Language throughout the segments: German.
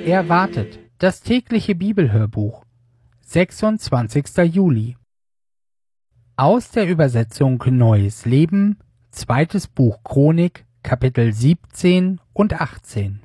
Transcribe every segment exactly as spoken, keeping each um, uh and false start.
Erwartet, das tägliche Bibelhörbuch, sechsundzwanzigster Juli. Aus der Übersetzung Neues Leben, zweites Buch Chronik, Kapitel siebzehn und achtzehn.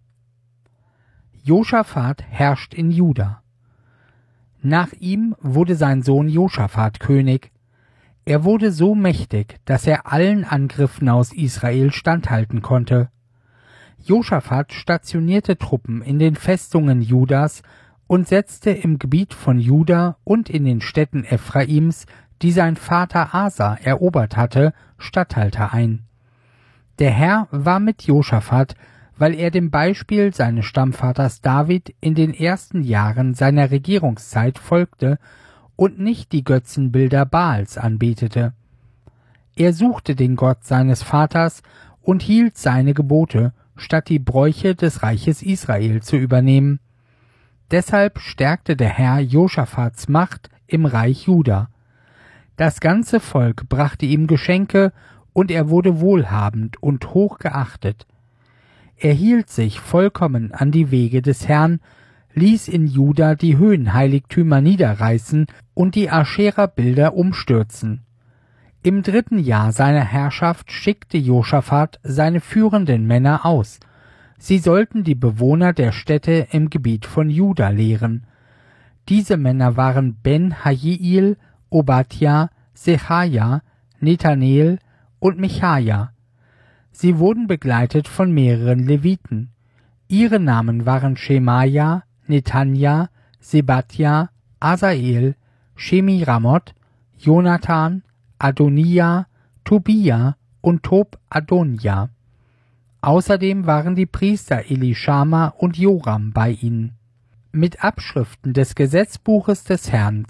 Josaphat herrscht in Juda. Nach ihm wurde sein Sohn Josaphat König. Er wurde so mächtig, dass er allen Angriffen aus Israel standhalten konnte. Josaphat stationierte Truppen in den Festungen Judas und setzte im Gebiet von Juda und in den Städten Ephraims, die sein Vater Asa erobert hatte, Statthalter ein. Der Herr war mit Josaphat, weil er dem Beispiel seines Stammvaters David in den ersten Jahren seiner Regierungszeit folgte und nicht die Götzenbilder Baals anbetete. Er suchte den Gott seines Vaters und hielt seine Gebote, statt die Bräuche des Reiches Israel zu übernehmen. Deshalb stärkte der Herr Josaphats Macht im Reich Juda. Das ganze Volk brachte ihm Geschenke, und er wurde wohlhabend und hoch geachtet. Er hielt sich vollkommen an die Wege des Herrn, ließ in Juda die Höhenheiligtümer niederreißen und die Aschera-Bilder umstürzen. Im dritten Jahr seiner Herrschaft schickte Josaphat seine führenden Männer aus. Sie sollten die Bewohner der Städte im Gebiet von Juda lehren. Diese Männer waren Ben-Hajiel, Obadja, Sechaja, Nethanel und Michaja. Sie wurden begleitet von mehreren Leviten. Ihre Namen waren Schemaja, Netanja, Sebadja, Asael, Shemiramoth, Jonathan, Adonia, Tobia und Tob-Adonja. Außerdem waren die Priester Elishama und Joram bei ihnen. Mit Abschriften des Gesetzbuches des Herrn